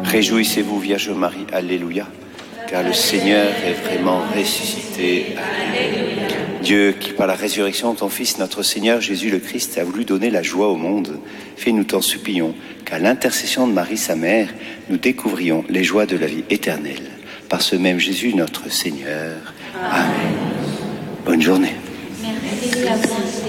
Réjouissez-vous, Vierge Marie, Alléluia, car le Seigneur est vraiment ressuscité. Alléluia. Dieu, qui par la résurrection de ton Fils, notre Seigneur Jésus le Christ, a voulu donner la joie au monde, fais-nous t'en supplions, qu'à l'intercession de Marie, sa mère, nous découvrions les joies de la vie éternelle. Par ce même Jésus, notre Seigneur. Amen. Bonne journée. Merci à vous.